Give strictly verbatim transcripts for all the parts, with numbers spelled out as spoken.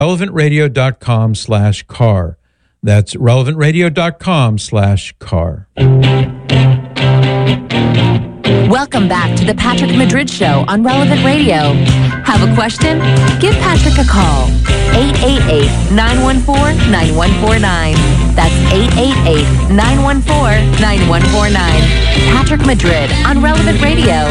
relevantradio.com slash car. That's relevantradio.com slash car. Welcome back to the Patrick Madrid Show on Relevant Radio. Have a question? Give Patrick a call. eight eight eight, nine one four, nine one four nine. That's eight eight eight, nine one four, nine one four nine. Patrick Madrid on Relevant Radio.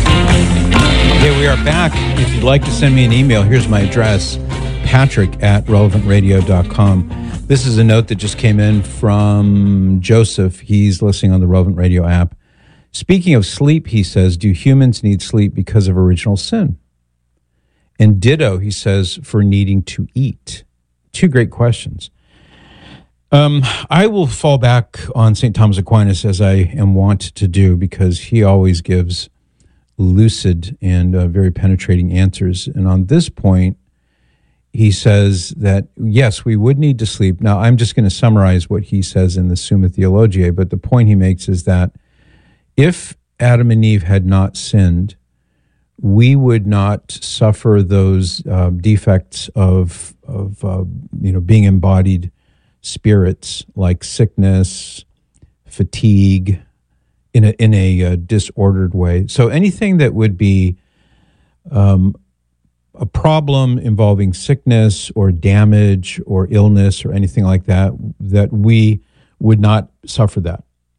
Okay, we are back. If you'd like to send me an email, here's my address, patrick at relevant radio dot com. This is a note that just came in from Joseph. He's listening on the Relevant Radio app. Speaking of sleep, he says, do humans need sleep because of original sin? And ditto, he says, for needing to eat. Two great questions. Um, I will fall back on Saint Thomas Aquinas, as I am wont to do, because he always gives lucid and uh, very penetrating answers. And on this point, he says that, yes, we would need to sleep. Now, I'm just going to summarize what he says in the Summa Theologiae, but the point he makes is that if Adam and Eve had not sinned, we would not suffer those uh, defects of, of uh, you know, being embodied spirits like sickness, fatigue, in a in a uh, disordered way. So anything that would be um, a problem involving sickness or damage or illness or anything like that, that we would not suffer that.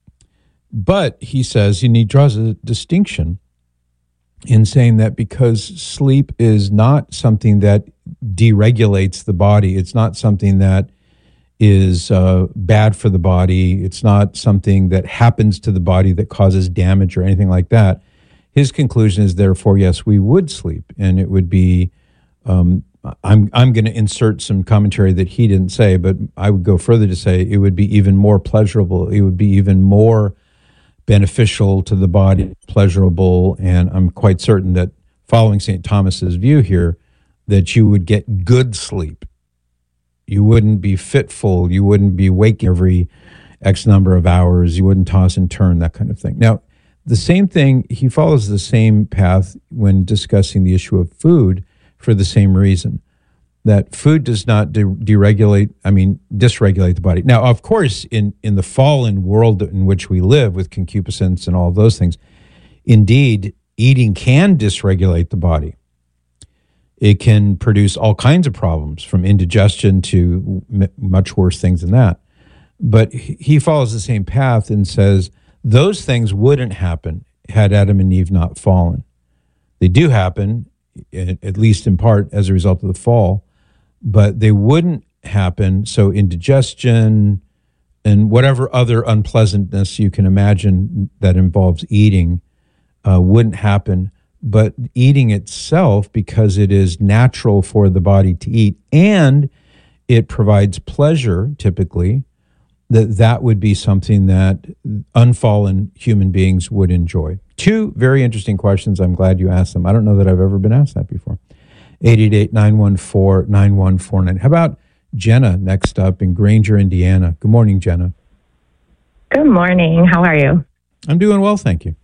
But he says, and he draws a distinction in saying that because sleep is not something that deregulates the body, it's not something that is uh, bad for the body, it's not something that happens to the body that causes damage or anything like that. His conclusion is, therefore, yes, we would sleep, and it would be, um, I'm, I'm going to insert some commentary that he didn't say, but I would go further to say it would be even more pleasurable, it would be even more beneficial to the body, pleasurable, and I'm quite certain that following Saint Thomas's view here, that you would get good sleep. You wouldn't be fitful, you wouldn't be waking every X number of hours, you wouldn't toss and turn, that kind of thing. Now, the same thing, he follows the same path when discussing the issue of food for the same reason, that food does not de- deregulate, I mean, dysregulate the body. Now, of course, in, in the fallen world in which we live with concupiscence and all those things, indeed, eating can dysregulate the body. It can produce all kinds of problems, from indigestion to m- much worse things than that. But he follows the same path and says those things wouldn't happen had Adam and Eve not fallen. They do happen, at least in part, as a result of the fall, but they wouldn't happen. So indigestion and whatever other unpleasantness you can imagine that involves eating uh, wouldn't happen. But eating itself, because it is natural for the body to eat and it provides pleasure, typically, that that would be something that unfallen human beings would enjoy. Two very interesting questions. I'm glad you asked them. I don't know that I've ever been asked that before. eight eight eight, nine one four, nine one four nine. How about Jenna next up in Granger, Indiana? Good morning, Jenna. Good morning. How are you? I'm doing well, thank you.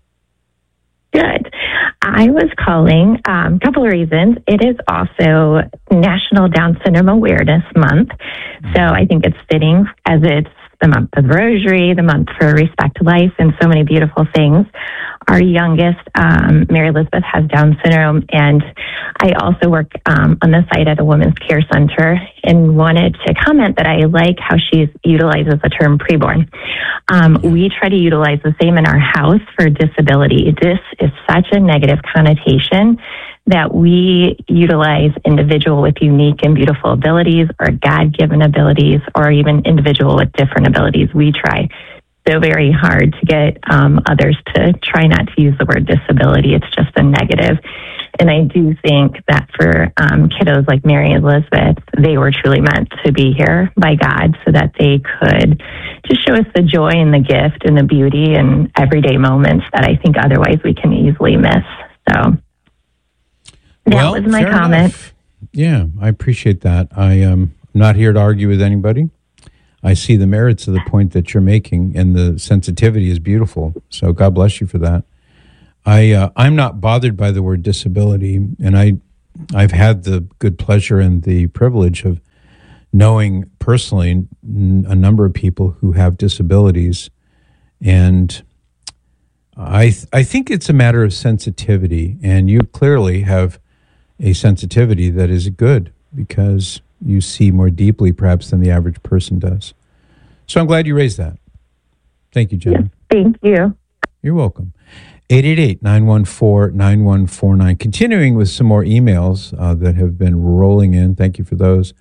Good. I was calling a um, couple of reasons. It is also National Down Syndrome Awareness Month, so I think it's fitting as it's the month of the Rosary, the month for Respect to Life, and so many beautiful things. Our youngest, um, Mary Elizabeth, has Down syndrome, and I also work um, on the site at a women's care center and wanted to comment that I like how she utilizes the term preborn. Um, we try to utilize the same in our house for disability. This is such a negative connotation that we utilize individual with unique and beautiful abilities or God-given abilities or even individual with different abilities. We try so very hard to get um, others to try not to use the word disability. It's just a negative. And I do think that for um, kiddos like Mary Elizabeth, they were truly meant to be here by God so that they could just show us the joy and the gift and the beauty and everyday moments that I think otherwise we can easily miss. So that well, was my comment. Enough. Yeah, I appreciate that. I am um, not here to argue with anybody. I see the merits of the point that you're making, and the sensitivity is beautiful. So God bless you for that. I, uh, I'm not bothered by the word disability, and I I've had the good pleasure and the privilege of knowing personally a number of people who have disabilities, and I th- I think it's a matter of sensitivity, and you clearly have a sensitivity that is good because you see more deeply perhaps than the average person does. So I'm glad you raised that. Thank you, Jen. Thank you. You're welcome. eight eight eight, nine one four, nine one four nine. Continuing with some more emails uh, that have been rolling in. Thank you for those.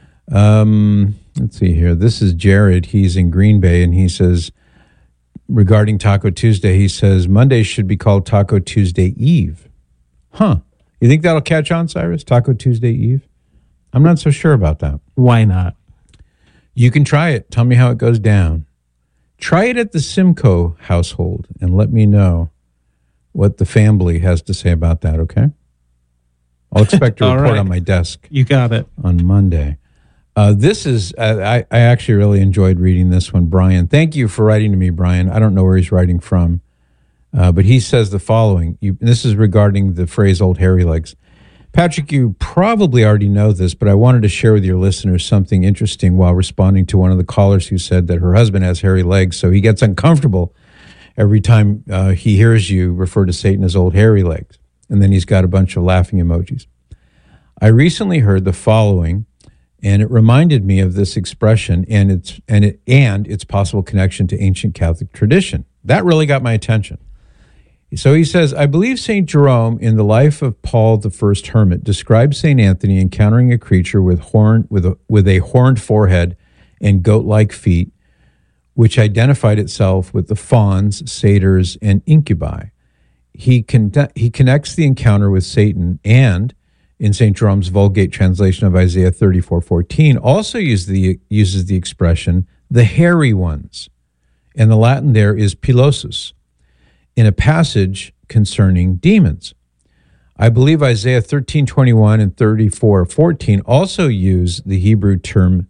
Um, let's see here. This is Jared. He's in Green Bay, and he says, regarding Taco Tuesday, he says, Monday should be called Taco Tuesday Eve. Huh. You think that'll catch on, Cyrus? Taco Tuesday Eve? I'm not so sure about that. Why not? You can try it. Tell me how it goes down. Try it at the Simcoe household and let me know what the family has to say about that, okay? I'll expect a report right. on my desk. You got it. On Monday. Uh, this is, uh, I, I actually really enjoyed reading this one, Brian. Thank you for writing to me, Brian. I don't know where he's writing from, uh, but he says the following. You, this is regarding the phrase old hairy legs. Patrick, you probably already know this, but I wanted to share with your listeners something interesting while responding to one of the callers who said that her husband has hairy legs, so he gets uncomfortable every time uh, he hears you refer to Satan as old hairy legs. And then he's got a bunch of laughing emojis. I recently heard the following, and it reminded me of this expression and its and it and its possible connection to ancient Catholic tradition. That really got my attention. So he says, I believe Saint Jerome in the life of Paul the First Hermit describes Saint Anthony encountering a creature with horn with a with a horned forehead and goat-like feet, which identified itself with the fauns, satyrs, and incubi. He con- he connects the encounter with Satan and, in Saint Jerome's Vulgate translation of Isaiah thirty-four fourteen, also use the, uses the expression, the hairy ones. And the Latin there is pilosus, in a passage concerning demons. I believe Isaiah thirteen twenty-one and thirty-four fourteen also use the Hebrew term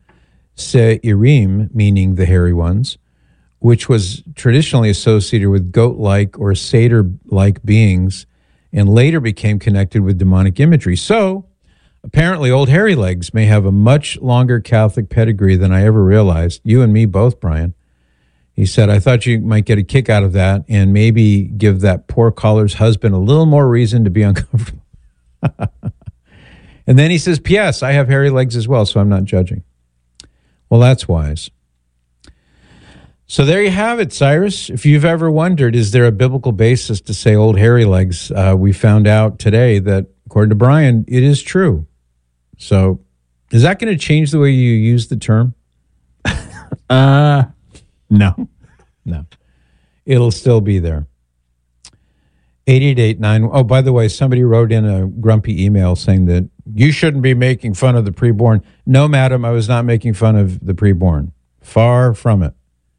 se'irim, meaning the hairy ones, which was traditionally associated with goat-like or satyr-like beings and later became connected with demonic imagery. So, apparently, old hairy legs may have a much longer Catholic pedigree than I ever realized. You and me both, Brian. He said, I thought you might get a kick out of that and maybe give that poor caller's husband a little more reason to be uncomfortable. And then he says, P S, I have hairy legs as well, so I'm not judging. Well, that's wise. So there you have it, Cyrus. If you've ever wondered, is there a biblical basis to say old hairy legs? Uh, we found out today that, according to Brian, it is true. So is that going to change the way you use the term? Uh, no. No. It'll still be there. eight eight eight nine Oh, by the way, somebody wrote in a grumpy email saying that you shouldn't be making fun of the preborn. No, madam, I was not making fun of the preborn. Far from it.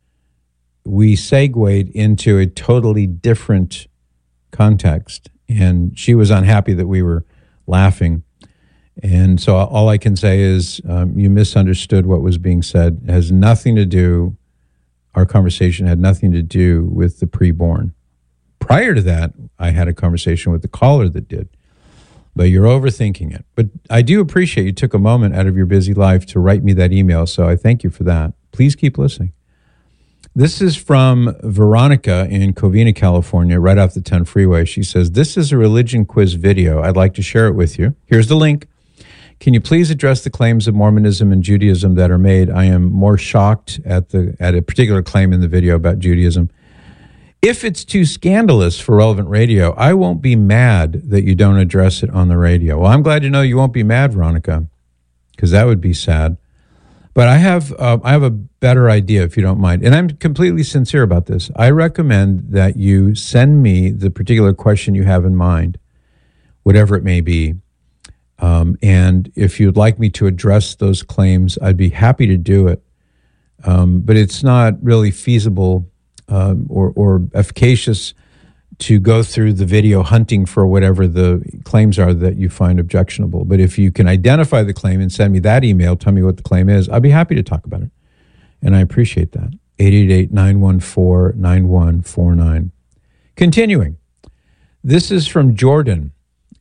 We segued into a totally different context, and she was unhappy that we were laughing. And so all I can say is um, you misunderstood what was being said. It has nothing to do, our conversation had nothing to do with the preborn. Prior to that, I had a conversation with the caller that did. But you're overthinking it. But I do appreciate you took a moment out of your busy life to write me that email, so I thank you for that. Please keep listening. This is from Veronica in Covina, California, right off the ten freeway. She says, this is a religion quiz video. I'd like to share it with you. Here's the link. Can you please address the claims of Mormonism and Judaism that are made? I am more shocked at the at a particular claim in the video about Judaism. If it's too scandalous for relevant radio, I won't be mad that you don't address it on the radio. Well, I'm glad to know you won't be mad, Veronica, because that would be sad. But I have uh, I have a better idea, if you don't mind. And I'm completely sincere about this. I recommend that you send me the particular question you have in mind, whatever it may be. Um, and if you'd like me to address those claims, I'd be happy to do it. Um, but it's not really feasible um, or, or efficacious to go through the video hunting for whatever the claims are that you find objectionable. But if you can identify the claim and send me that email, tell me what the claim is, I'd be happy to talk about it. And I appreciate that. eight eight eight, nine one four, nine one four nine. Continuing. This is from Jordan.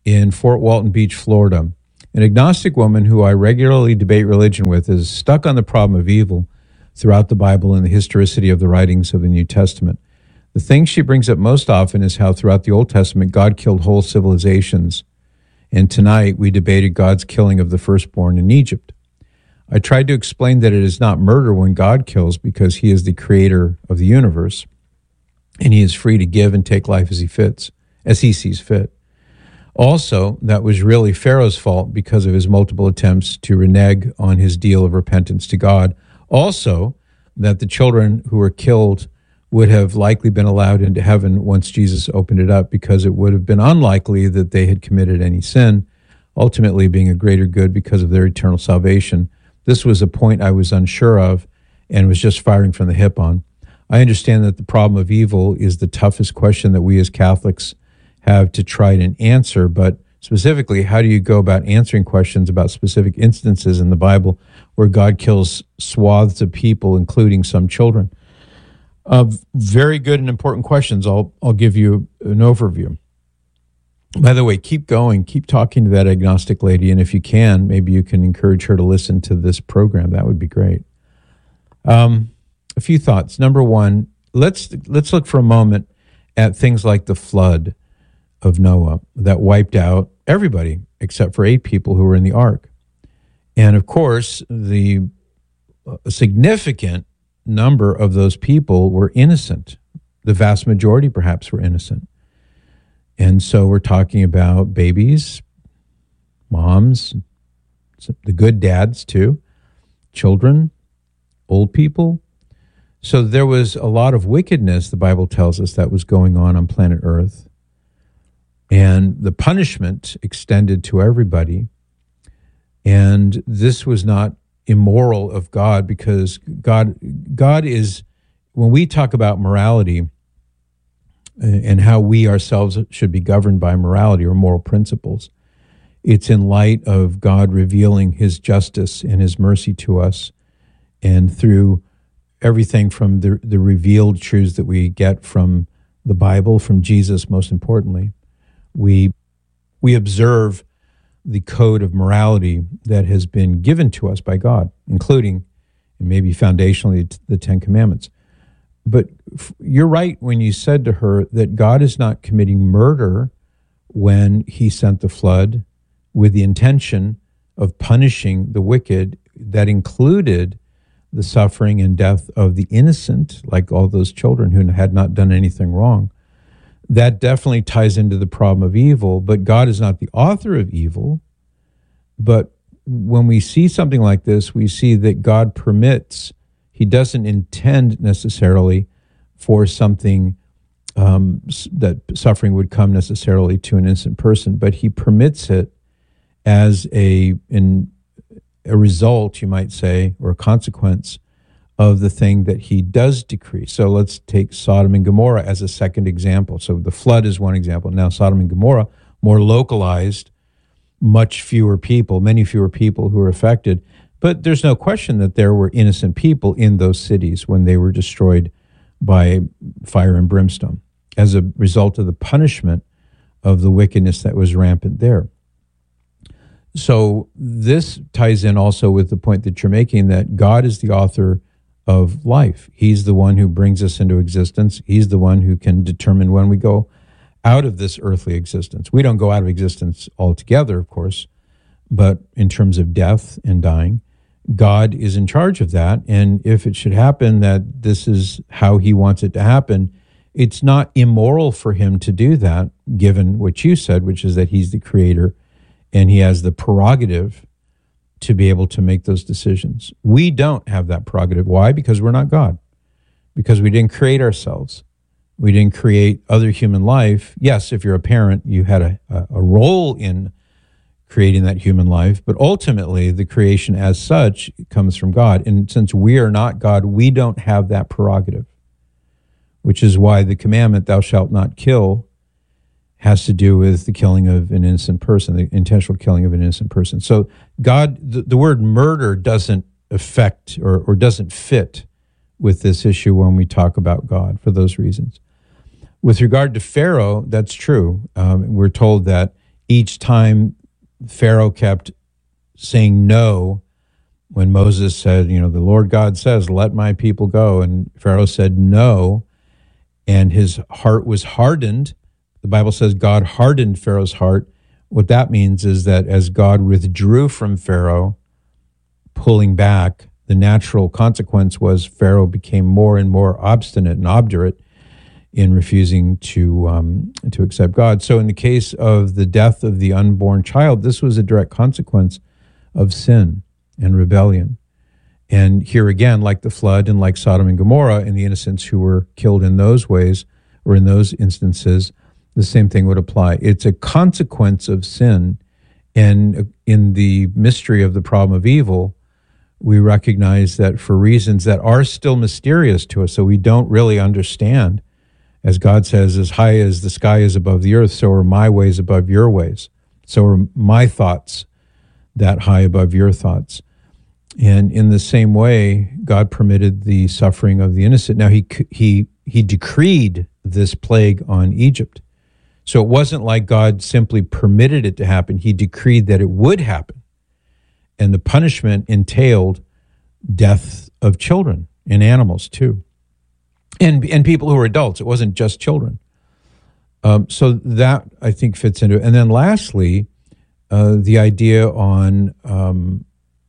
in Fort Walton Beach, Florida. An agnostic woman who I regularly debate religion with is stuck on the problem of evil throughout the Bible and the historicity of the writings of the New Testament. The thing she brings up most often is how throughout the Old Testament, God killed whole civilizations. And tonight we debated God's killing of the firstborn in Egypt. I tried to explain that it is not murder when God kills because he is the creator of the universe and he is free to give and take life as he fits, as he sees fit. Also, that was really Pharaoh's fault because of his multiple attempts to renege on his deal of repentance to God. Also, that the children who were killed would have likely been allowed into heaven once Jesus opened it up because it would have been unlikely that they had committed any sin, ultimately being a greater good because of their eternal salvation. This was a point I was unsure of and was just firing from the hip on. I understand that the problem of evil is the toughest question that we as Catholics have to try and answer, but specifically, how do you go about answering questions about specific instances in the Bible where God kills swaths of people, including some children? Uh, very good and important questions. I'll I'll give you an overview. By the way, keep going. Keep talking to that agnostic lady, and if you can, maybe you can encourage her to listen to this program. That would be great. Um, a few thoughts. Number one, let's let's look for a moment at things like the flood of Noah that wiped out everybody except for eight people who were in the ark. And of course, the uh, significant number of those people were innocent. The vast majority perhaps were innocent. And so we're talking about babies, moms, the good dads too, children, old people. So there was a lot of wickedness, the Bible tells us, that was going on on planet Earth. And the punishment extended to everybody. And this was not immoral of God because God, God is, when we talk about morality and how we ourselves should be governed by morality or moral principles, it's in light of God revealing his justice and his mercy to us, and through everything from the, the revealed truths that we get from the Bible, from Jesus most importantly, we we observe the code of morality that has been given to us by God, including, and maybe foundationally, the Ten Commandments. But you're right when you said to her that God is not committing murder when he sent the flood with the intention of punishing the wicked. That included the suffering and death of the innocent, like all those children who had not done anything wrong. That definitely ties into the problem of evil, but God is not the author of evil. But when we see something like this, we see that God permits, he doesn't intend necessarily for something um, that suffering would come necessarily to an innocent person, but he permits it as a, in, a result, you might say, or a consequence of the thing that he does decree. So let's take Sodom and Gomorrah as a second example. So the flood is one example. Now Sodom and Gomorrah, more localized, much fewer people, many fewer people who were affected. But there's no question that there were innocent people in those cities when they were destroyed by fire and brimstone as a result of the punishment of the wickedness that was rampant there. So this ties in also with the point that you're making, that God is the author of life. He's the one who brings us into existence. He's the one who can determine when we go out of this earthly existence. We don't go out of existence altogether, of course, but in terms of death and dying, God is in charge of that. And if it should happen that this is how he wants it to happen, it's not immoral for him to do that, given what you said, which is that he's the creator and he has the prerogative to be able to make those decisions. We don't have that prerogative. Why? Because we're not God. Because we didn't create ourselves. We didn't create other human life. Yes, if you're a parent, you had a, a role in creating that human life, but ultimately the creation as such comes from God. And since we are not God, we don't have that prerogative, which is why the commandment, thou shalt not kill, has to do with the killing of an innocent person, the intentional killing of an innocent person. So God, the, the word murder doesn't affect or, or doesn't fit with this issue when we talk about God for those reasons. With regard to Pharaoh, that's true. Um, we're told that each time Pharaoh kept saying no when Moses said, you know, the Lord God says, let my people go. And Pharaoh said no, and his heart was hardened. The Bible says God hardened Pharaoh's heart. What that means is that as God withdrew from Pharaoh, pulling back, the natural consequence was Pharaoh became more and more obstinate and obdurate in refusing to um, to accept God. So in the case of the death of the unborn child, this was a direct consequence of sin and rebellion. And here again, like the flood and like Sodom and Gomorrah and the innocents who were killed in those ways or in those instances, the same thing would apply. It's a consequence of sin. And in the mystery of the problem of evil, we recognize that for reasons that are still mysterious to us, so we don't really understand, as God says, as high as the sky is above the earth, so are my ways above your ways. So are my thoughts that high above your thoughts. And in the same way, God permitted the suffering of the innocent. Now, he he he decreed this plague on Egypt. So it wasn't like God simply permitted it to happen. He decreed that it would happen. And the punishment entailed death of children and animals too. And and people who were adults. It wasn't just children. Um, so that, I think, fits into it. And then lastly, uh, the idea on um,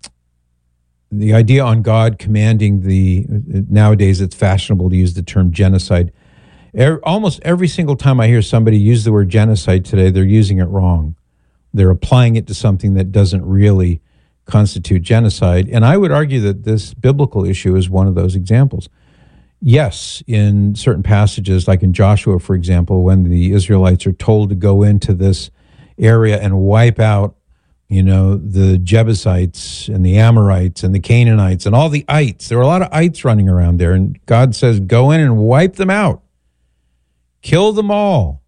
the idea on God commanding the, nowadays it's fashionable to use the term genocide. Er, almost every single time I hear somebody use the word genocide today, they're using it wrong. They're applying it to something that doesn't really constitute genocide. And I would argue that this biblical issue is one of those examples. Yes, in certain passages, like in Joshua, for example, when the Israelites are told to go into this area and wipe out, you know, the Jebusites and the Amorites and the Canaanites and all the ites. There were a lot of ites running around there. And God says, go in and wipe them out. Kill them all.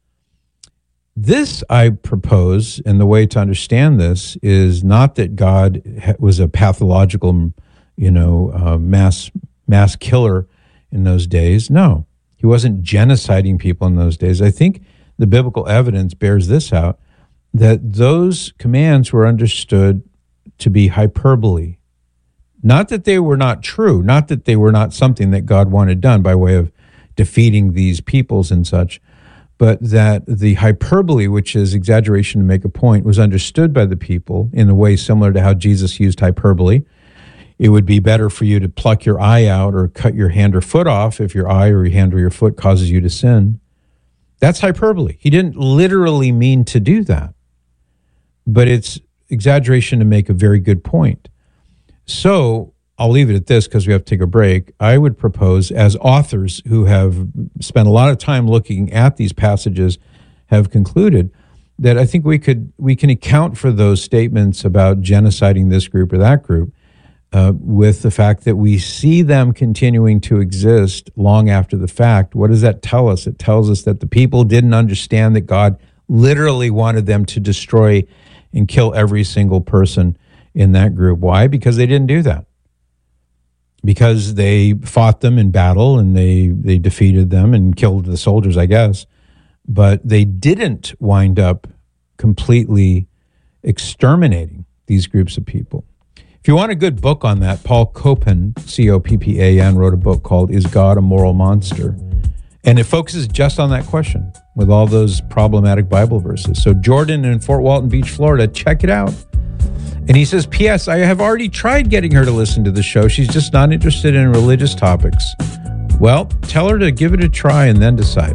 This, I propose, and the way to understand this is not that God was a pathological, you know, uh, mass mass killer in those days. No, he wasn't genociding people in those days. I think the biblical evidence bears this out, that those commands were understood to be hyperbole. Not that they were not true, not that they were not something that God wanted done by way of defeating these peoples and such, but that the hyperbole, which is exaggeration to make a point, was understood by the people in a way similar to how Jesus used hyperbole. It would be better for you to pluck your eye out or cut your hand or foot off if your eye or your hand or your foot causes you to sin. That's hyperbole. He didn't literally mean to do that, but it's exaggeration to make a very good point. So I'll leave it at this because we have to take a break. I would propose, as authors who have spent a lot of time looking at these passages have concluded, that I think we could we can account for those statements about genociding this group or that group uh, with the fact that we see them continuing to exist long after the fact. What does that tell us? It tells us that the people didn't understand that God literally wanted them to destroy and kill every single person in that group. Why? Because they didn't do that. Because they fought them in battle and they, they defeated them and killed the soldiers, I guess. But they didn't wind up completely exterminating these groups of people. If you want a good book on that, Paul Copan, C O P P A N, wrote a book called Is God a Moral Monster? And it focuses just on that question with all those problematic Bible verses. So Jordan in Fort Walton Beach, Florida, check it out. And he says, P S I have already tried getting her to listen to the show. She's just not interested in religious topics. Well, tell her to give it a try and then decide.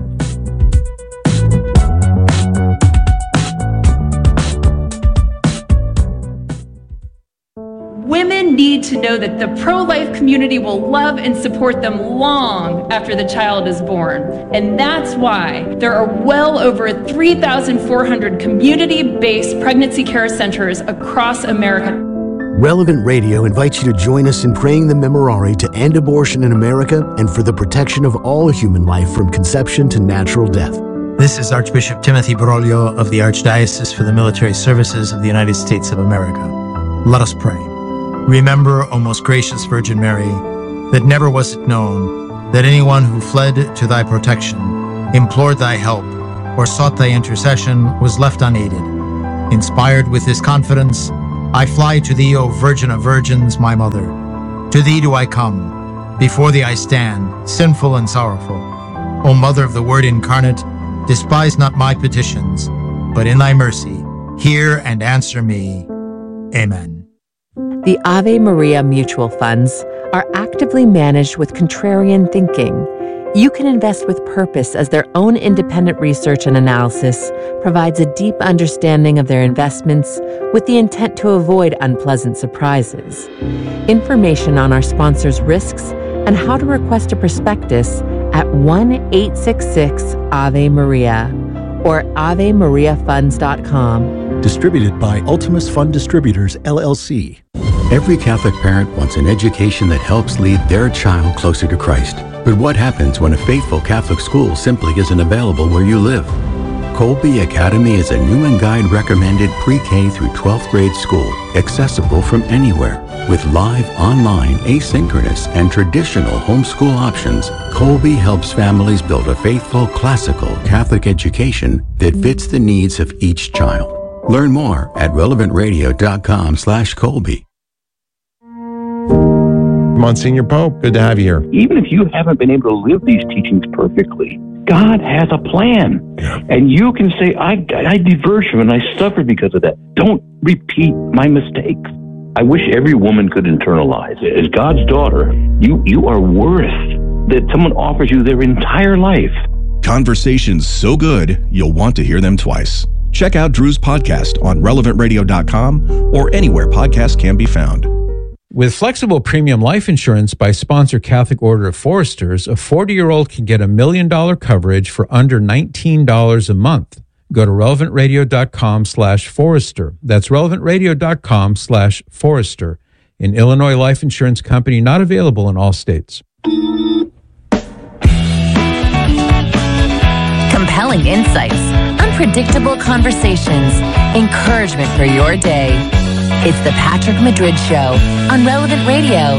Women need to know that the pro-life community will love and support them long after the child is born. And that's why there are well over three thousand four hundred community-based pregnancy care centers across America. Relevant Radio invites you to join us in praying the Memorare to end abortion in America and for the protection of all human life from conception to natural death. This is Archbishop Timothy Broglio of the Archdiocese for the Military Services of the United States of America. Let us pray. Remember, O most gracious Virgin Mary, that never was it known that anyone who fled to thy protection, implored thy help, or sought thy intercession was left unaided. Inspired with this confidence, I fly to thee, O Virgin of Virgins, my mother. To thee do I come. Before thee I stand, sinful and sorrowful. O Mother of the Word incarnate, despise not my petitions, but in thy mercy, hear and answer me. Amen. The Ave Maria mutual funds are actively managed with contrarian thinking. You can invest with purpose as their own independent research and analysis provides a deep understanding of their investments with the intent to avoid unpleasant surprises. Information on our sponsors' risks and how to request a prospectus at one eight six six Ave Maria or ave maria funds dot com. Distributed by Ultimus Fund Distributors, L L C. Every Catholic parent wants an education that helps lead their child closer to Christ. But what happens when a faithful Catholic school simply isn't available where you live? Colby Academy is a Newman Guide recommended pre-K through twelfth grade school, accessible from anywhere. With live, online, asynchronous, and traditional homeschool options, Colby helps families build a faithful, classical Catholic education that fits the needs of each child. Learn more at relevant radio dot com slash Colby. Monsignor Pope, good to have you here. Even if you haven't been able to live these teachings perfectly, God has a plan. Yeah. And you can say, I, I diverged from it and I suffered because of that. Don't repeat my mistakes. I wish every woman could internalize it. As God's daughter, you, you are worth that someone offers you their entire life. Conversations so good, you'll want to hear them twice. Check out Drew's podcast on relevant radio dot com or anywhere podcasts can be found. With flexible premium life insurance by Sponsor Catholic Order of Foresters, a forty-year-old can get a million dollar coverage for under nineteen dollars a month. Go to relevant radio dot com slash Forester. That's relevant radio dot com slash Forester. An Illinois life insurance company not available in all states. Compelling insights, unpredictable conversations, encouragement for your day. It's the Patrick Madrid Show on Relevant Radio.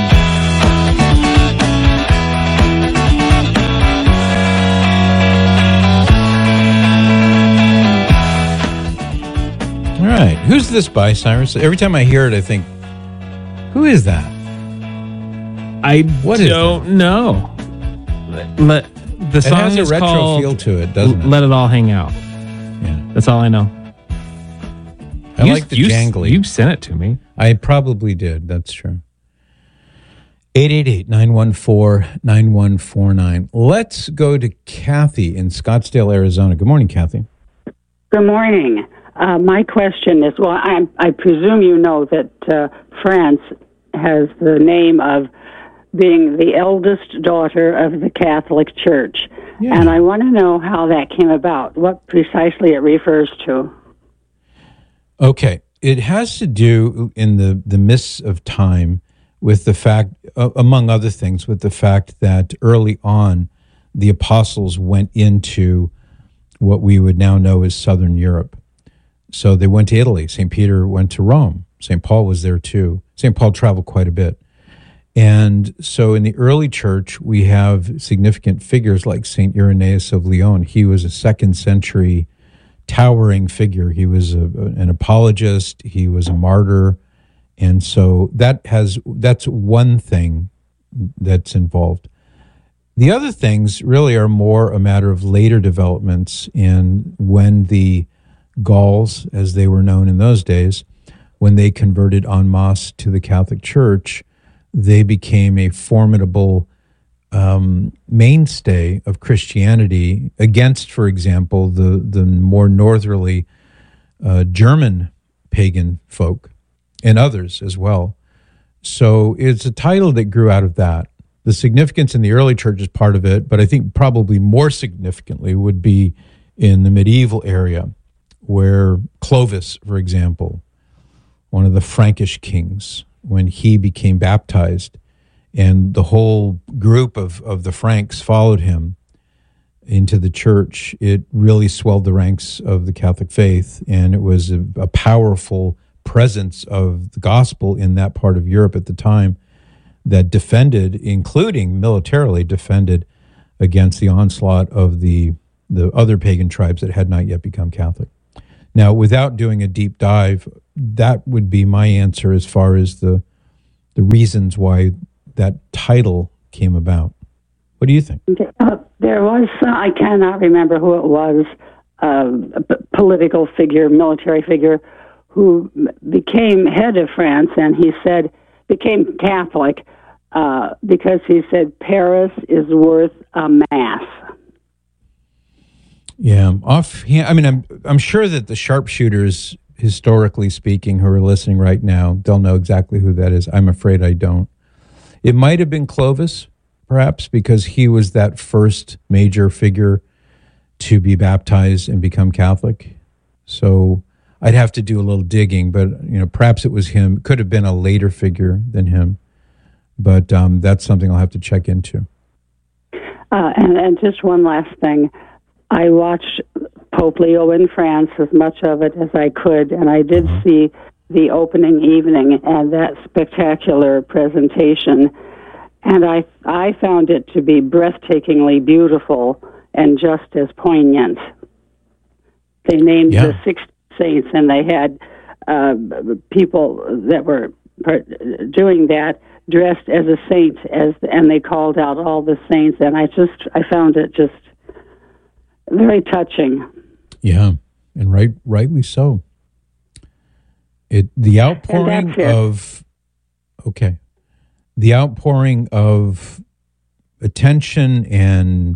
All right. Who's this by, Cyrus? Every time I hear it, I think, who is that? I what is don't that? know. Let, the it song has a is retro called feel to it, doesn't it? Let It All Hang Out. Yeah. That's all I know. I you, like the you, jangly. You sent it to me. I probably did. That's true. eight eight eight, nine one four, nine one four nine. Let's go to Kathy in Scottsdale, Arizona. Good morning, Kathy. Good morning. Uh, my question is, well, I, I presume you know that uh, France has the name of being the eldest daughter of the Catholic Church. Yeah. And I want to know how that came about, what precisely it refers to. Okay. It has to do, in the, the mists of time, with the fact, uh, among other things, with the fact that early on, the apostles went into what we would now know as Southern Europe. So they went to Italy. Saint Peter went to Rome. Saint Paul was there too. Saint Paul traveled quite a bit. And so in the early church, we have significant figures like Saint Irenaeus of Lyon. He was a second century towering figure. He was a, an apologist. He was a martyr. And so that has that's one thing that's involved. The other things really are more a matter of later developments, and when the Gauls, as they were known in those days, when they converted en masse to the Catholic Church, they became a formidable um, mainstay of Christianity against, for example, the, the more northerly uh, German pagan folk and others as well. So it's a title that grew out of that. The significance in the early church is part of it, but I think probably more significantly would be in the medieval area, where Clovis, for example, one of the Frankish kings, when he became baptized and the whole group of, of the Franks followed him into the church, it really swelled the ranks of the Catholic faith, and it was a, a powerful presence of the gospel in that part of Europe at the time that defended, including militarily defended, against the onslaught of the the other pagan tribes that had not yet become Catholic. Now, without doing a deep dive, that would be my answer as far as the the reasons why that title came about. What do you think? Uh, there was, uh, I cannot remember who it was, uh, a p- political figure, military figure, who became head of France, and he said, became Catholic, uh, because he said Paris is worth a mass. Yeah, off. I mean, I'm I'm sure that the sharpshooters, historically speaking, who are listening right now, they'll know exactly who that is. I'm afraid I don't. It might have been Clovis, perhaps, because he was that first major figure to be baptized and become Catholic. So I'd have to do a little digging, but you know, perhaps it was him. Could have been a later figure than him, but um, that's something I'll have to check into. Uh, and, and just one last thing. I watched Pope Leo in France, as much of it as I could, and I did mm-hmm. see the opening evening and that spectacular presentation, and I I found it to be breathtakingly beautiful and just as poignant. They named yeah. the six saints, and they had uh, people that were doing that dressed as a saint, as and they called out all the saints, and I just I found it just very touching. Yeah, and right, rightly so. It the outpouring it. of okay, the outpouring of attention and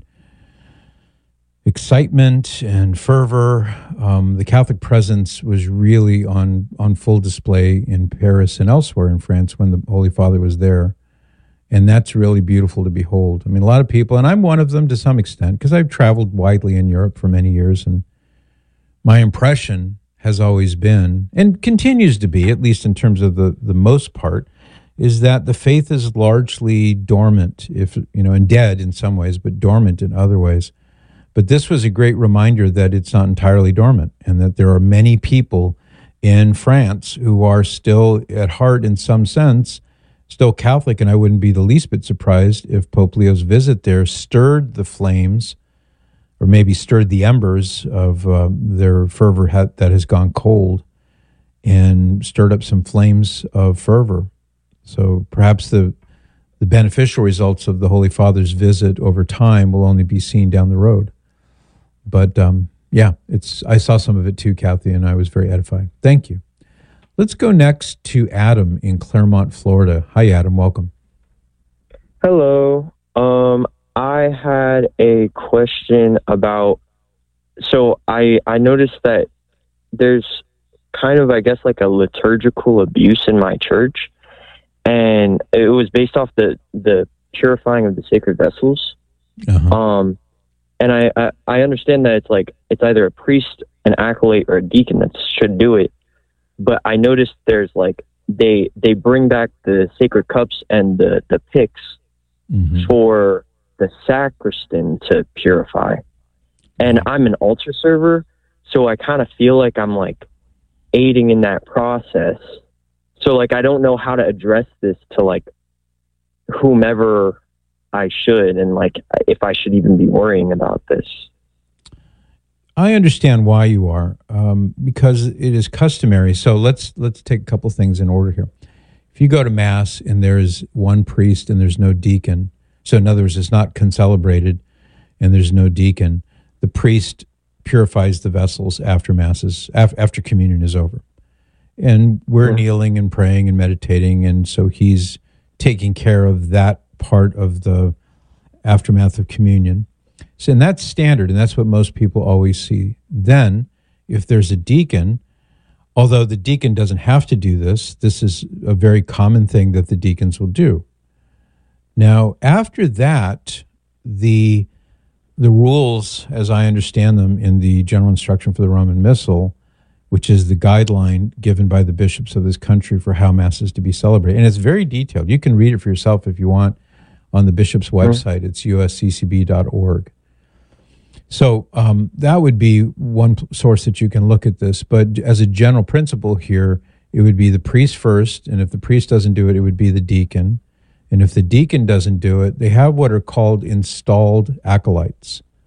excitement and fervor. Um, the Catholic presence was really on on full display in Paris and elsewhere in France when the Holy Father was there. And that's really beautiful to behold. I mean, a lot of people, and I'm one of them to some extent, because I've traveled widely in Europe for many years, and my impression has always been, and continues to be, at least in terms of the, the most part, is that the faith is largely dormant, if you know, and dead in some ways, but dormant in other ways. But this was a great reminder that it's not entirely dormant, and that there are many people in France who are still, at heart, in some sense, still Catholic, and I wouldn't be the least bit surprised if Pope Leo's visit there stirred the flames, or maybe stirred the embers of uh, their fervor ha- that has gone cold, and stirred up some flames of fervor. So perhaps the the beneficial results of the Holy Father's visit over time will only be seen down the road. But um, yeah, it's I saw some of it too, Kathy, and I was very edified. Thank you. Let's go next to Adam in Claremont, Florida. Hi, Adam. Welcome. Hello. Um, I had a question about, so I, I noticed that there's kind of, I guess, like a liturgical abuse in my church, and it was based off the, the purifying of the sacred vessels. Uh-huh. Um, and I, I, I understand that it's like, it's either a priest, an acolyte, or a deacon that should do it. But I noticed there's like, they they bring back the sacred cups and the, the pyx mm-hmm. for the sacristan to purify. And I'm an altar server, so I kind of feel like I'm like aiding in that process. So like, I don't know how to address this to like whomever I should, and like if I should even be worrying about this. I understand why you are, um, because it is customary. So let's let's take a couple things in order here. If you go to Mass and there's one priest and there's no deacon, so in other words, it's not concelebrated and there's no deacon, the priest purifies the vessels after Masses, af- after communion is over. And we're yeah. kneeling and praying and meditating, and so he's taking care of that part of the aftermath of communion. So, and that's standard, and that's what most people always see. Then, if there's a deacon, although the deacon doesn't have to do this, this is a very common thing that the deacons will do. Now, after that, the the rules, as I understand them in the General Instruction for the Roman Missal, which is the guideline given by the bishops of this country for how Mass is to be celebrated, and it's very detailed. You can read it for yourself if you want on the bishop's website. Mm-hmm. It's u s c c b dot org. So um, that would be one source that you can look at this. But as a general principle here, it would be the priest first. And if the priest doesn't do it, it would be the deacon. And if the deacon doesn't do it, they have what are called installed acolytes.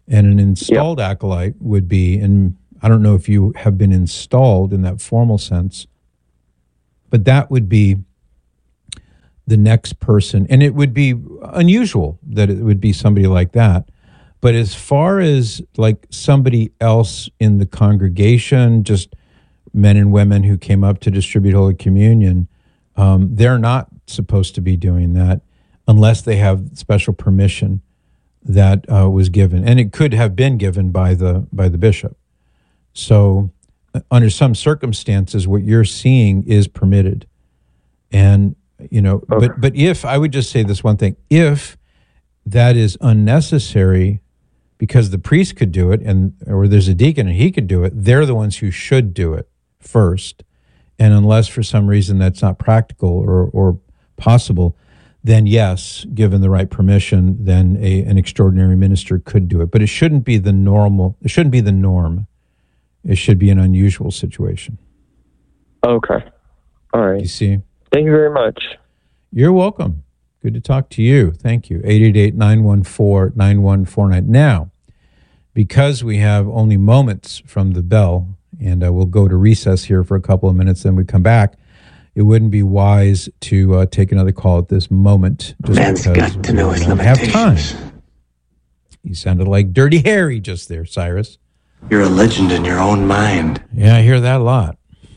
And an installed yep. acolyte would be, and I don't know if you have been installed in that formal sense, but that would be the next person. And it would be unusual that it would be somebody like that. But as far as like somebody else in the congregation, just men and women who came up to distribute Holy Communion, um, they're not supposed to be doing that unless they have special permission that uh, was given, and it could have been given by the by the bishop. So, uh, under some circumstances, what you're seeing is permitted, and you know. Okay. But but if I would just say this one thing, if that is unnecessary, because the priest could do it, and or there's a deacon and he could do it, they're the ones who should do it first, and unless for some reason that's not practical or or possible, then yes, given the right permission, then a, an extraordinary minister could do it. But it shouldn't be the normal, it shouldn't be the norm. It should be an unusual situation. Okay. All right. You see? Thank you very much. You're welcome. Good to talk to you. Thank you. eight eight eight, nine one four, nine one four nine. Now, because we have only moments from the bell, and uh, we'll go to recess here for a couple of minutes, then we come back, it wouldn't be wise to uh, take another call at this moment. Just Man's because got to know his don't have limitations. time. You sounded like Dirty Harry just there, Cyrus. You're a legend in your own mind. Yeah, I hear that a lot.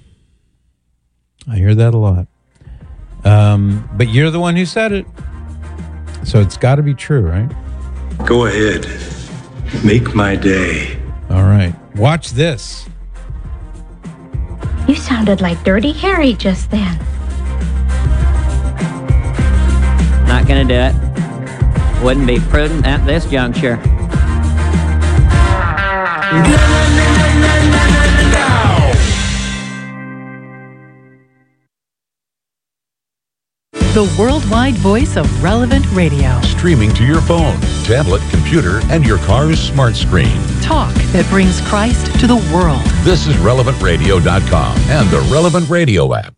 I hear that a lot. Um, but you're the one who said it. So it's got to be true, right? Go ahead. Make my day. All right. Watch this. You sounded like Dirty Harry just then. Not gonna do it. Wouldn't be prudent at this juncture. The worldwide voice of Relevant Radio. Streaming to your phone, tablet, computer, and your car's smart screen. Talk that brings Christ to the world. This is relevant radio dot com and the Relevant Radio app.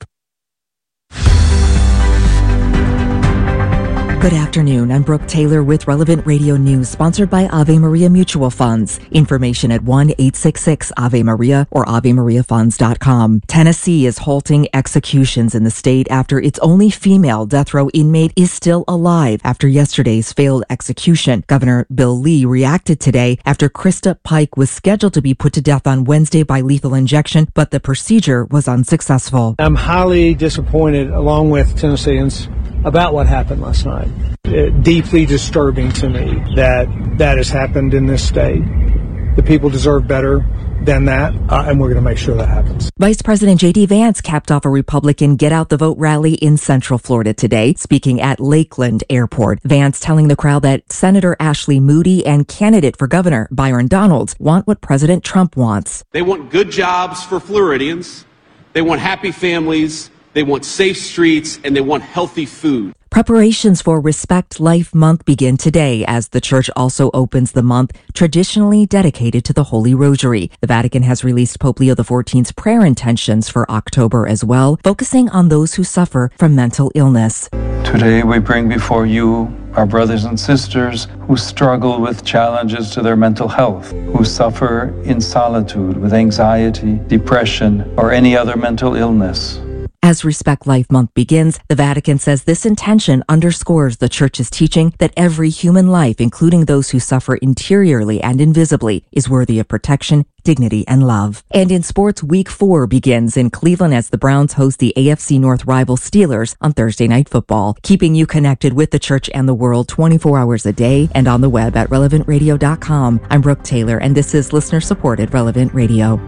Good afternoon. I'm Brooke Taylor with Relevant Radio News, sponsored by Ave Maria Mutual Funds. Information at one eight six six Ave Maria or ave maria funds dot com. Tennessee is halting executions in the state after its only female death row inmate is still alive after yesterday's failed execution. Governor Bill Lee reacted today after Krista Pike was scheduled to be put to death on Wednesday by lethal injection, but the procedure was unsuccessful. I'm highly disappointed, along with Tennesseans, about what happened last night. Uh, deeply disturbing to me that that has happened in this state. The people deserve better than that, uh, and we're going to make sure that happens. Vice President J D Vance capped off a Republican Get Out the Vote rally in Central Florida today, speaking at Lakeland Airport. Vance telling the crowd that Senator Ashley Moody and candidate for governor Byron Donalds want what President Trump wants. They want good jobs for Floridians. They want happy families. They want safe streets, and they want healthy food. Preparations for Respect Life Month begin today as the church also opens the month traditionally dedicated to the Holy Rosary. The Vatican has released Pope Leo the fourteenth's prayer intentions for October as well, focusing on those who suffer from mental illness. Today we bring before you our brothers and sisters who struggle with challenges to their mental health, who suffer in solitude with anxiety, depression, or any other mental illness. As Respect Life Month begins, the Vatican says this intention underscores the Church's teaching that every human life, including those who suffer interiorly and invisibly, is worthy of protection, dignity, and love. And in sports, Week four begins in Cleveland as the Browns host the A F C North rival Steelers on Thursday Night Football, keeping you connected with the Church and the world twenty-four hours a day and on the web at relevant radio dot com. I'm Brooke Taylor, and this is listener-supported Relevant Radio.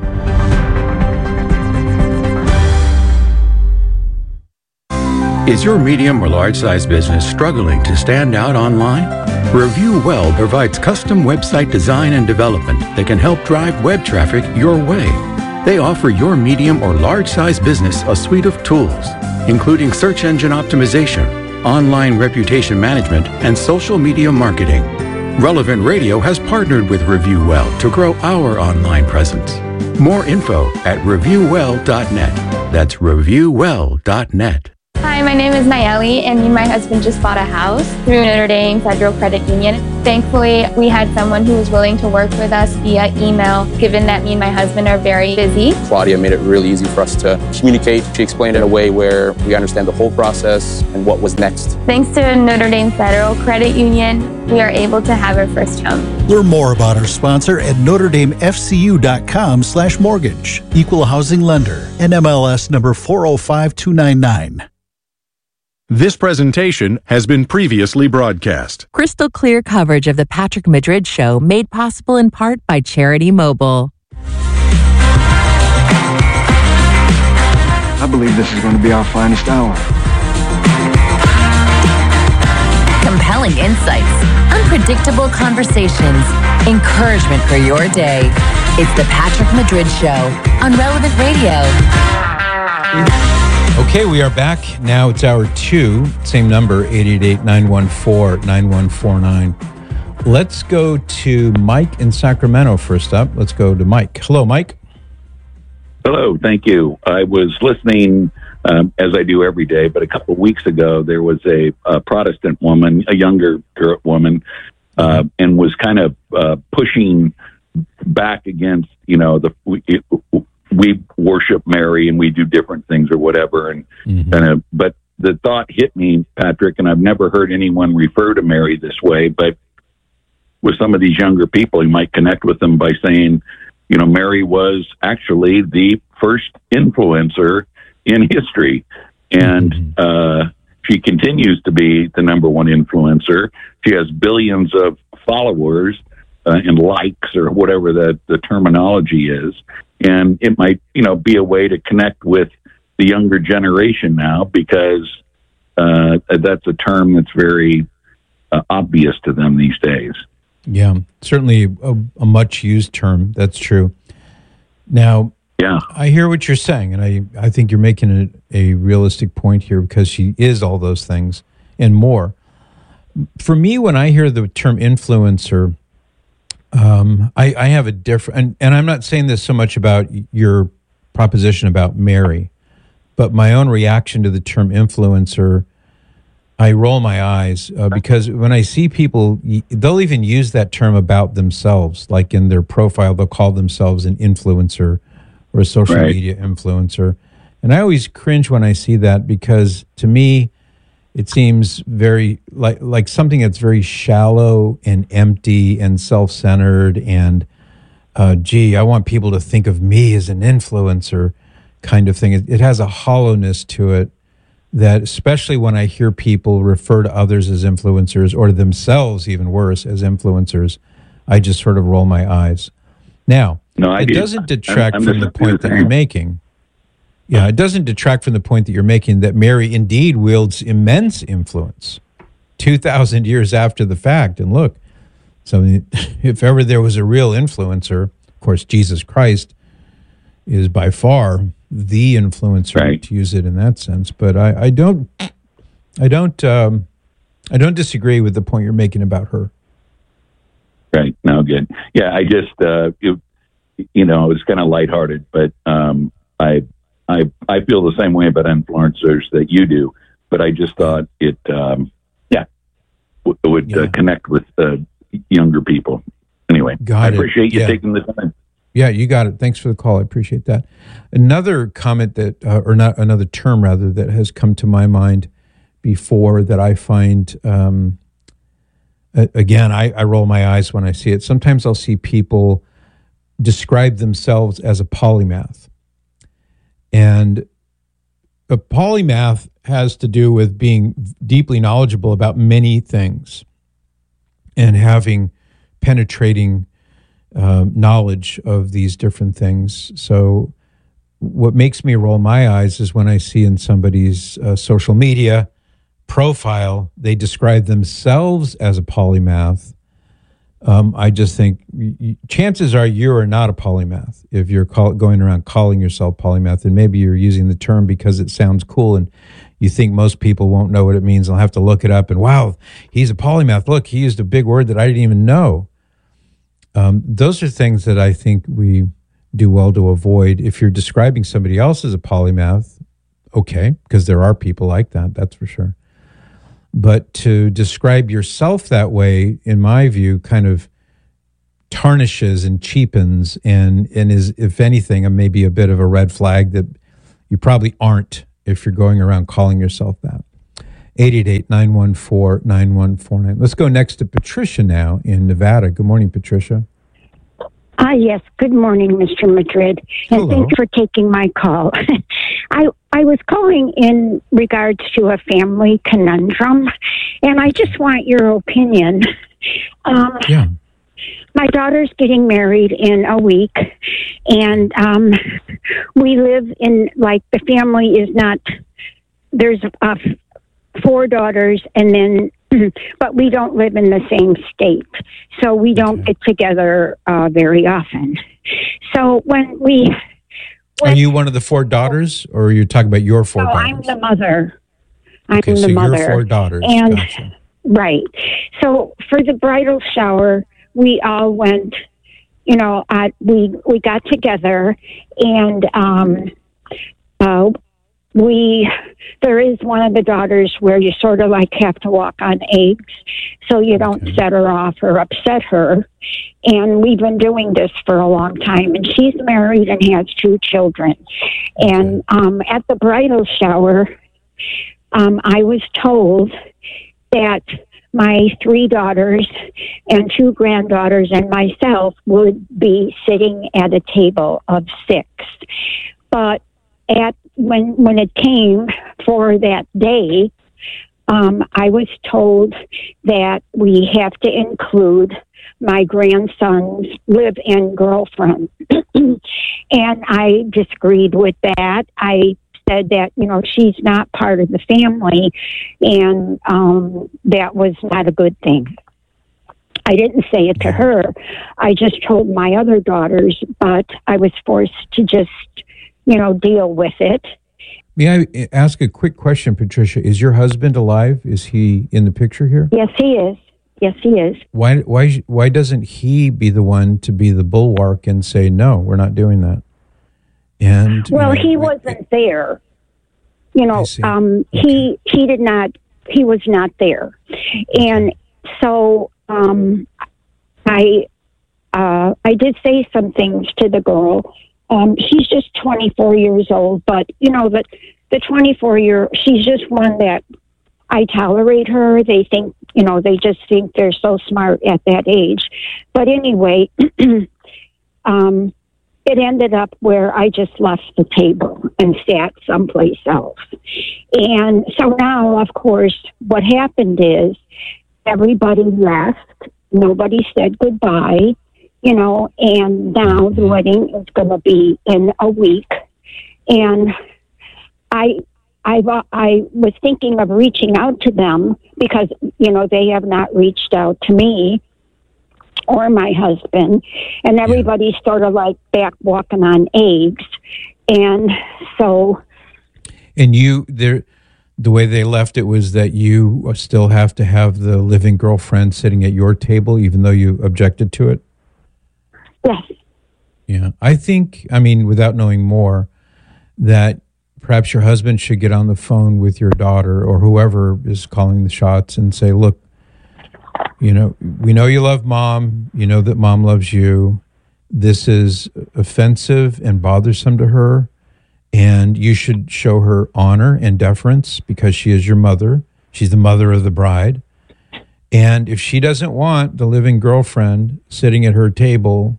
Is your medium or large size business struggling to stand out online? Review Well provides custom website design and development that can help drive web traffic your way. They offer your medium or large size business a suite of tools, including search engine optimization, online reputation management, and social media marketing. Relevant Radio has partnered with Review Well to grow our online presence. More info at review well dot net. That's review well dot net. Hi, my name is Nayeli, and me and my husband just bought a house through Notre Dame Federal Credit Union. Thankfully, we had someone who was willing to work with us via email, given that me and my husband are very busy. Claudia made it really easy for us to communicate. She explained it in a way where we understand the whole process and what was next. Thanks to Notre Dame Federal Credit Union, we are able to have our first home. Learn more about our sponsor at notre dame f c u dot com slash mortgage. Equal housing lender. N M L S number four oh five two nine nine. This presentation has been previously broadcast. Crystal clear coverage of the Patrick Madrid Show made possible in part by Charity Mobile. I believe this is going to be our finest hour. Compelling insights, unpredictable conversations, encouragement for your day. It's the Patrick Madrid Show on Relevant Radio. Okay, we are back. Now it's hour two. Same number, eight eight eight, nine one four, nine one four nine. Let's go to Mike in Sacramento first up. Let's go to Mike. Hello, Mike. Hello, thank you. I was listening, um, as I do every day, but a couple of weeks ago, there was a, a Protestant woman, a younger girl, woman, uh, and was kind of uh, pushing back against, you know, the it, we worship Mary and we do different things or whatever. And, mm-hmm. and uh, but the thought hit me, Patrick, and I've never heard anyone refer to Mary this way, but with some of these younger people, you might connect with them by saying, you know, Mary was actually the first influencer in history. And mm-hmm. uh, she continues to be the number one influencer. She has billions of followers uh, and likes or whatever the, the terminology is. And it might, you know, be a way to connect with the younger generation now because uh, that's a term that's very uh, obvious to them these days. Yeah, certainly a, a much used term. That's true. Now, yeah, I hear what you're saying, and I, I think you're making a, a realistic point here because she is all those things and more. For me, when I hear the term influencer, Um, I, I have a different, and, and I'm not saying this so much about your proposition about Mary, but my own reaction to the term influencer, I roll my eyes uh, because when I see people, they'll even use that term about themselves, like in their profile, they'll call themselves an influencer or a social right. media influencer. And I always cringe when I see that because to me, it seems very like like something that's very shallow and empty and self-centered and, uh, gee, I want people to think of me as an influencer kind of thing. It, it has a hollowness to it that, especially when I hear people refer to others as influencers or to themselves, even worse, as influencers, I just sort of roll my eyes. Now, no, it do. doesn't detract I'm, I'm from the point that you're making. Yeah, it doesn't detract from the point that you're making that Mary indeed wields immense influence two thousand years after the fact. And look, so if ever there was a real influencer, of course, Jesus Christ is by far the influencer, right. to use it in that sense. But I, I don't, I don't, um, I don't disagree with the point you're making about her. Right. No, good. Yeah, I just, uh, it, you know, it's kind of lighthearted, but um, I. I, I feel the same way about influencers that you do, but I just thought it, um, yeah, w- would yeah. Uh, connect with uh, younger people. Anyway, got I appreciate it. you yeah. taking the time. Yeah, you got it. Thanks for the call. I appreciate that. Another comment that, uh, or not another term rather, that has come to my mind before that I find, um, again, I, I roll my eyes when I see it. Sometimes I'll see people describe themselves as a polymath. And a polymath has to do with being deeply knowledgeable about many things and having penetrating um, knowledge of these different things. So what makes me roll my eyes is when I see in somebody's uh, social media profile, they describe themselves as a polymath. Um, I just think y- chances are you are not a polymath if you're call, going around calling yourself polymath, and maybe you're using the term because it sounds cool and you think most people won't know what it means. They'll have to look it up and, wow, he's a polymath. Look, he used a big word that I didn't even know. Um, those are things that I think we do well to avoid. If you're describing somebody else as a polymath, okay, because there are people like that, that's for sure. But to describe yourself that way, in my view, kind of tarnishes and cheapens and, and is, if anything, a, maybe a bit of a red flag that you probably aren't if you're going around calling yourself that. eight eight eight, nine one four, nine one four nine. Let's go next to Patricia now in Nevada. Good morning, Patricia. Ah, yes. Good morning, Mister Madrid. And Hello. thanks for taking my call. I I was calling in regards to a family conundrum, and I just want your opinion. Um, yeah. My daughter's getting married in a week, and um, we live in, like, the family is not, there's uh, four daughters, and then but we don't live in the same state, so we don't get together uh, very often. So when we... When, are you one of the four daughters, or are you talking about your four no, daughters? I'm the mother. I'm okay, the so mother. you're four daughters. And, gotcha. Right. So for the bridal shower, we all went, you know, uh, we, we got together, and um, uh, we... There is one of the daughters where you sort of like have to walk on eggs so you don't okay. set her off or upset her. And we've been doing this for a long time. And she's married and has two children. Okay. And um, at the bridal shower, um, I was told that my three daughters and two granddaughters and myself would be sitting at a table of six. But at when when it came for that day, um, I was told that we have to include my grandson's live-in girlfriend. And I disagreed with that. I said that, you know, she's not part of the family, and um, that was not a good thing. I didn't say it to her. I just told my other daughters, but I was forced to just, you know, deal with it. May I ask a quick question, Patricia? Is your husband alive? Is he in the picture here? Yes, he is. Yes, he is. Why why why doesn't he be the one to be the bulwark and say, no, we're not doing that? And well, you know, he wasn't there. You know, um, okay. he he did not. He was not there, and so um, I uh, I did say some things to the girl. Um, she's just twenty-four years old, but you know that the twenty-four year, she's just one that I tolerate her. They think, you know, they just think they're so smart at that age. But anyway, um, it ended up where I just left the table and sat someplace else. And so now, of course, what happened is everybody left. Nobody said goodbye. You know, and now the wedding is going to be in a week. And I, I, I was thinking of reaching out to them because, you know, they have not reached out to me or my husband. And everybody's yeah. sort of like back walking on eggs. And so. And you, there, the way they left it was that you still have to have the living girlfriend sitting at your table, even though you objected to it? Yes. Yeah. I think, I mean, without knowing more, that perhaps your husband should get on the phone with your daughter or whoever is calling the shots and say, look, you know, we know you love mom. You know that mom loves you. This is offensive and bothersome to her. And you should show her honor and deference because she is your mother. She's the mother of the bride. And if she doesn't want the living girlfriend sitting at her table,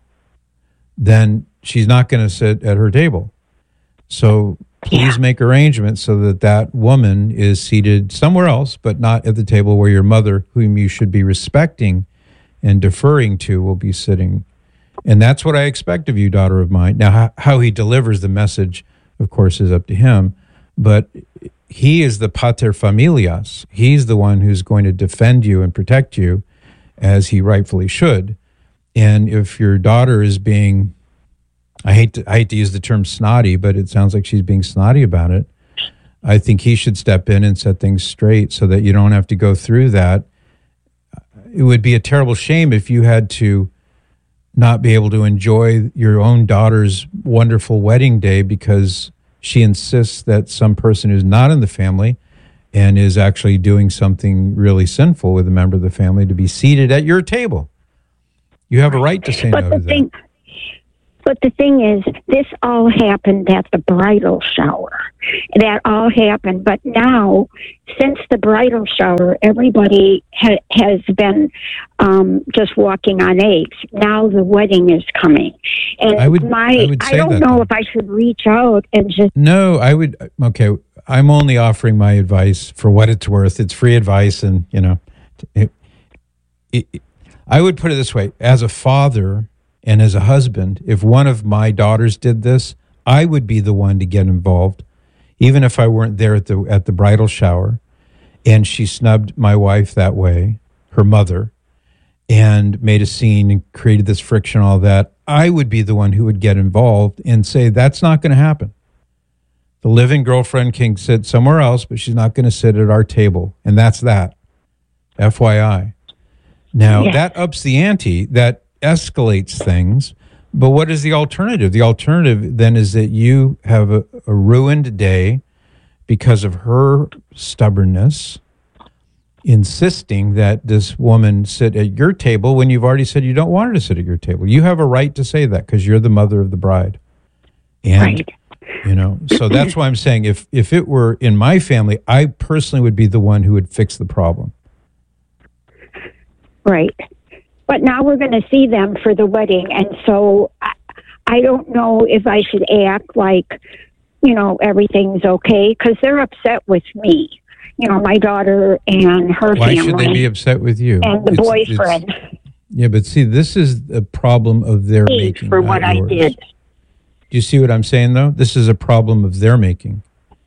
then she's not going to sit at her table. So please yeah. make arrangements so that that woman is seated somewhere else, but not at the table where your mother, whom you should be respecting and deferring to, will be sitting. And that's what I expect of you, daughter of mine. Now, how, how he delivers the message, of course, is up to him. But he is the pater familias. He's the one who's going to defend you and protect you, as he rightfully should. And if your daughter is being, I hate to, I hate to use the term snotty, but it sounds like she's being snotty about it, I think he should step in and set things straight so that you don't have to go through that. It would be a terrible shame if you had to not be able to enjoy your own daughter's wonderful wedding day because she insists that some person who's not in the family and is actually doing something really sinful with a member of the family to be seated at your table. You have a right to say but no the to thing, that. But the thing is, this all happened at the bridal shower. That all happened. But now, since the bridal shower, everybody ha- has been um, just walking on eggs. Now the wedding is coming. And I would- my, I would say don't that, know though. if I should reach out and just... No, I would. Okay, I'm only offering my advice for what it's worth. It's free advice, and you know, it, it, I would put it this way: as a father and as a husband, if one of my daughters did this, I would be the one to get involved, even if I weren't there at the at the bridal shower, and she snubbed my wife that way, her mother, and made a scene and created this friction, all that. I would be the one who would get involved and say, that's not going to happen. The living girlfriend can sit somewhere else, but she's not going to sit at our table. And that's that. F Y I. Now, Yeah. that ups the ante. That escalates things. But what is the alternative? The alternative then is that you have a, a ruined day because of her stubbornness, insisting that this woman sit at your table when you've already said you don't want her to sit at your table. You have a right to say that because you're the mother of the bride. And, Right. you know, so that's why I'm saying if, if it were in my family, I personally would be the one who would fix the problem. Right. But now we're going to see them for the wedding. And so I, I don't know if I should act like, you know, everything's okay, because they're upset with me. You know, my daughter and her Why family. should they be upset with you? And the It's- boyfriend. it's- yeah, but see, this is a problem of their Me making. for not what I yours. did. Do you see what I'm saying, though? This is a problem of their making.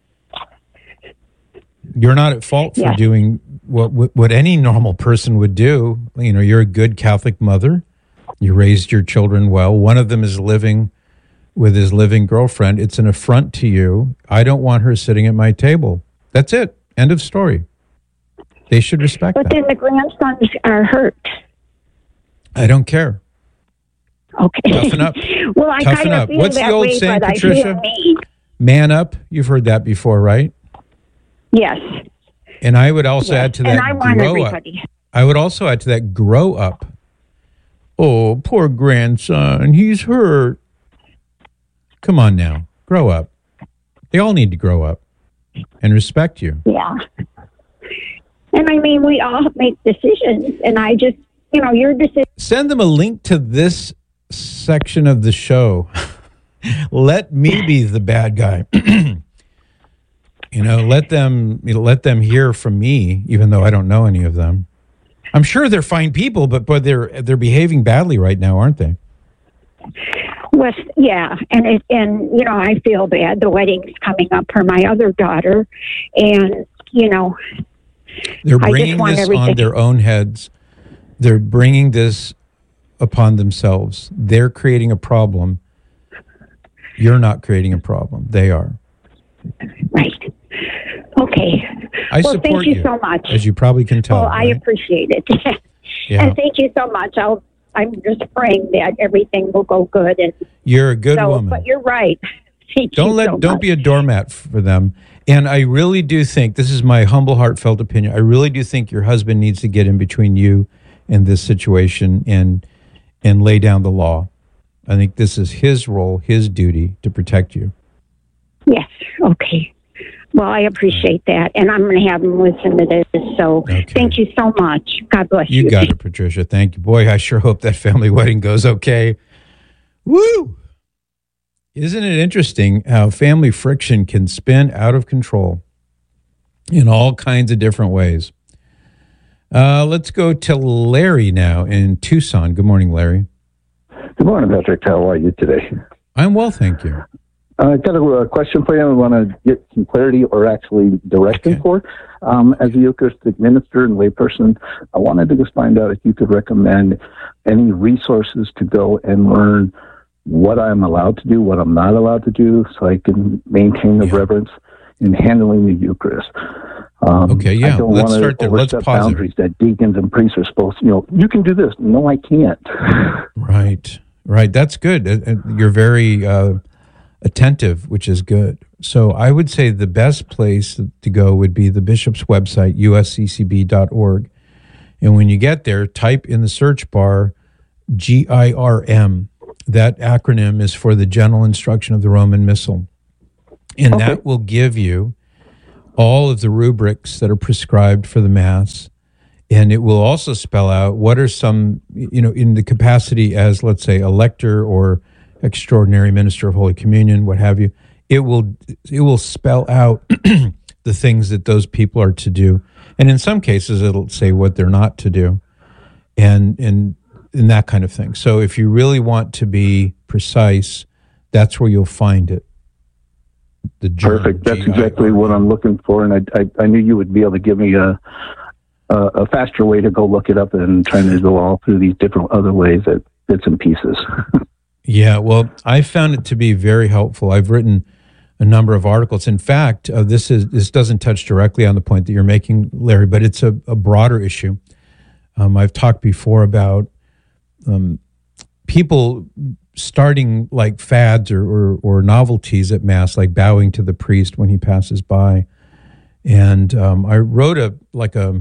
You're not at fault for Yes. doing what what any normal person would do. You know, you're a good Catholic mother. You raised your children well. One of them is living with his living girlfriend. It's an affront to you. I don't want her sitting at my table. That's it. End of story. They should respect But that. then the grandsons are hurt. I don't care. Okay. Toughen up. Well, I Toughen kind up. of feel What's that the old way, saying, but I Patricia? feel mean. Man up. You've heard that before, right? Yes. And I would also Yes. add to And that, I want grow everybody. up. I would also add to that, grow up. Oh, poor grandson. He's hurt. Come on now. Grow up. They all need to grow up and respect you. Yeah. And I mean, we all make decisions, and I just, you know, your decision. Send them a link to this section of the show. Let me be the bad guy. You know, let them you know, let them hear from me, even though I don't know any of them. I'm sure they're fine people, but but they're they're behaving badly right now, aren't they? West, yeah, and it, and you know, I feel bad. The wedding's coming up for my other daughter, and you know, They're I just bringing want this everything- on their own heads. They're bringing this upon themselves. They're creating a problem. You're not creating a problem. They are. Right. Okay. I well, support thank you, you, so much. as you probably can tell. Well, I right? appreciate it. Yeah. And thank you so much. I'll. I'm just praying that everything will go good. And You're a good so, woman. But you're right. Thank Don't you let so don't much. be a doormat for them. And I really do think, this is my humble, heartfelt opinion, I really do think your husband needs to get in between you and this situation and and lay down the law. I think this is his role, his duty to protect you. Yes. Okay. Well, I appreciate that, and I'm going to have him listen to this. So, thank you so much. God bless you. You got it, Patricia. Thank you. Boy, I sure hope that family wedding goes okay. Woo! Isn't it interesting how family friction can spin out of control in all kinds of different ways? Uh, let's go to Larry now in Tucson. Good morning, Larry. Good morning, Patrick. How are you today? I'm well, thank you. I uh, got a, a question for you. I want to get some clarity or actually direction for. Um, as a Eucharistic minister and layperson, I wanted to just find out if you could recommend any resources to go and learn what I'm allowed to do, what I'm not allowed to do, so I can maintain the reverence in handling the Eucharist. Um, Okay, yeah, I don't let's want start to there. Let's overstep pause it. boundaries that deacons and priests are supposed to, you know, you can do this. No, I can't. Right, right. That's good. Uh, uh, You're very uh, attentive, which is good. So I would say the best place to go would be the bishop's website, u s c c b dot org. And when you get there, type in the search bar G I R M. That acronym is for the General Instruction of the Roman Missal. And okay. that will give you all of the rubrics that are prescribed for the Mass. And it will also spell out what are some, you know, in the capacity as, let's say, a lector or extraordinary minister of Holy Communion, what have you. It will it will spell out the things that those people are to do. And in some cases, it'll say what they're not to do. And, and, and that kind of thing. So if you really want to be precise, that's where you'll find it. The Perfect. That's exactly what I'm looking for. And I, I, I knew you would be able to give me a, a, a faster way to go look it up than trying to go all through these different other ways at bits and pieces. Yeah, well, I found it to be very helpful. I've written a number of articles. In fact, uh, this is this doesn't touch directly on the point that you're making, Larry, but it's a, a broader issue. Um, I've talked before about um, people starting like fads or, or, or novelties at Mass, like bowing to the priest when he passes by. And um, I wrote a like a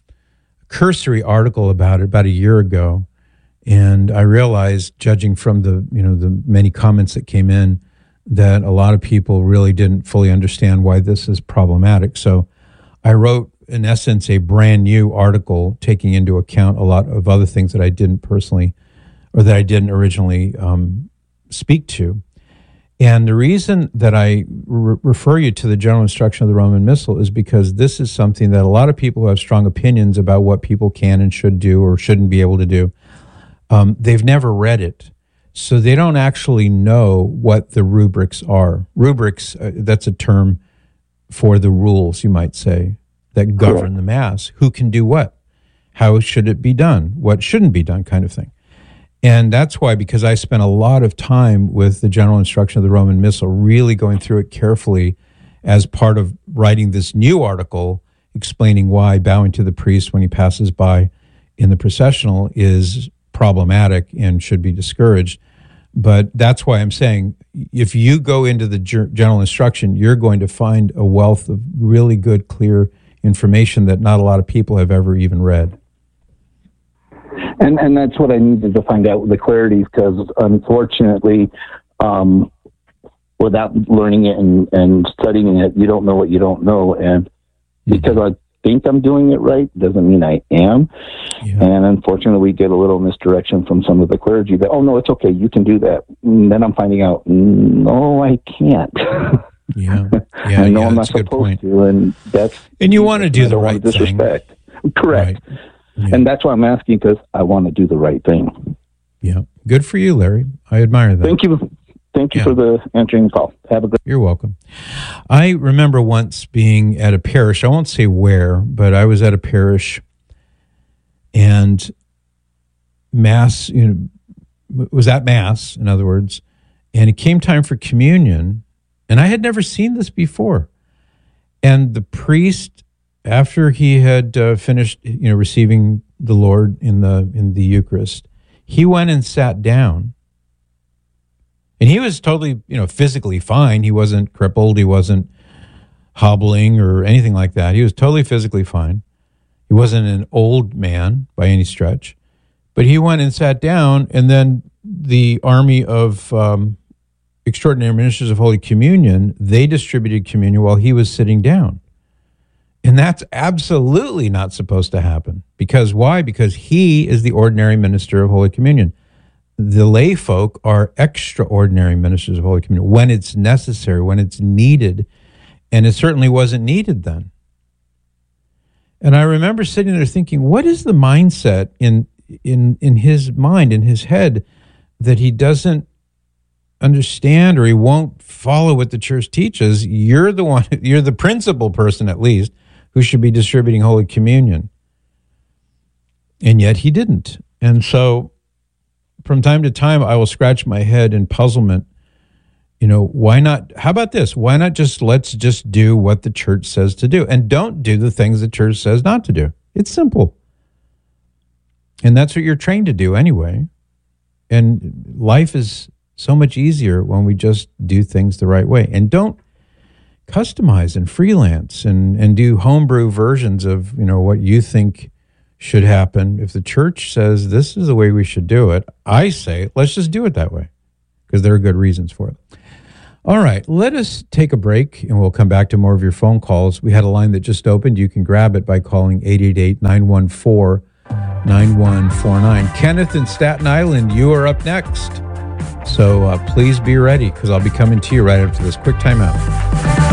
cursory article about it about a year ago. And I realized, judging from the you know the many comments that came in, that a lot of people really didn't fully understand why this is problematic. So I wrote, in essence, a brand new article taking into account a lot of other things that I didn't personally, or that I didn't originally um, speak to. And the reason that I re- refer you to the General Instruction of the Roman Missal is because this is something that a lot of people who have strong opinions about what people can and should do or shouldn't be able to do, um, they've never read it. So they don't actually know what the rubrics are. Rubrics, uh, that's a term for the rules, you might say, that govern the Mass. Who can do what? How should it be done? What shouldn't be done, kind of thing. And that's why, because I spent a lot of time with the General Instruction of the Roman Missal, really going through it carefully as part of writing this new article explaining why bowing to the priest when he passes by in the processional is problematic and should be discouraged. But that's why I'm saying, if you go into the general instruction, you're going to find a wealth of really good, clear information that not a lot of people have ever even read. And and that's what I needed to find out, the clarity, because unfortunately, um, without learning it and, and studying it, you don't know what you don't know. And because I think I'm doing it right doesn't mean I am. Yeah. And unfortunately, we get a little misdirection from some of the clergy that, oh, no, it's okay, you can do that. And then I'm finding out, no, I can't. Yeah, yeah, I know yeah, I'm not supposed to, and that's... And you want to do the right thing. Correct. Right. Yeah. And that's why I'm asking, because I want to do the right thing. Yeah. Good for you, Larry. I admire that. Thank you. Thank you yeah. for the answering the call. Have a good... You're welcome. I remember once being at a parish. I won't say where, but I was at a parish, and Mass, you know, was at Mass, in other words, and it came time for communion, and I had never seen this before. And the priest, after he had uh, finished, you know, receiving the Lord in the in the Eucharist, he went and sat down. And he was totally, you know, physically fine. He wasn't crippled. He wasn't hobbling or anything like that. He was totally physically fine. He wasn't an old man by any stretch. But he went and sat down, and then the army of um, extraordinary ministers of Holy Communion, they distributed communion while he was sitting down. And that's absolutely not supposed to happen. Because why? Because he is the ordinary minister of Holy Communion. The lay folk are extraordinary ministers of Holy Communion when it's necessary, when it's needed. And it certainly wasn't needed then. And I remember sitting there thinking, what is the mindset in in in his mind, in his head, that he doesn't understand or he won't follow what the church teaches? You're the one, you're the principal person at least, who should be distributing Holy Communion. And yet he didn't. And so from time to time, I will scratch my head in puzzlement. You know, why not? How about this? Why not just let's just do what the church says to do, and don't do the things the church says not to do. It's simple. And that's what you're trained to do anyway. And life is so much easier when we just do things the right way. And don't customize and freelance and, and do homebrew versions of, you know, what you think should happen. If the church says this is the way we should do it, I say, let's just do it that way, because there are good reasons for it. All right, let us take a break, and we'll come back to more of your phone calls. We had a line that just opened. You can grab it by calling eight eight eight, nine one four, nine one four nine. Kenneth in Staten Island, you are up next. So uh, please be ready, because I'll be coming to you right after this quick timeout.